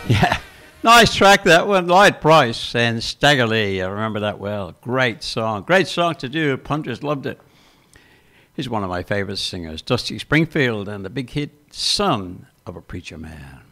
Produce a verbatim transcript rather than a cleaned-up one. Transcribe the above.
Yeah, nice track that one. Lloyd Price and Stagger Lee. I remember that well. Great song. Great song to do. Punters loved it. He's one of my favorite singers, Dusty Springfield, and the big hit, Son of a Preacher Man.